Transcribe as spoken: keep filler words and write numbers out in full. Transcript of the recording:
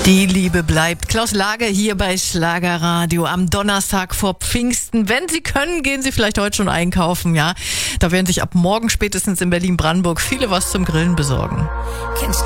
Die Liebe bleibt. Klaus Lage hier bei Schlagerradio am Donnerstag vor Pfingsten. Wenn Sie können, gehen Sie vielleicht heute schon einkaufen, ja. Da werden sich ab morgen spätestens in Berlin-Brandenburg viele was zum Grillen besorgen. Kennst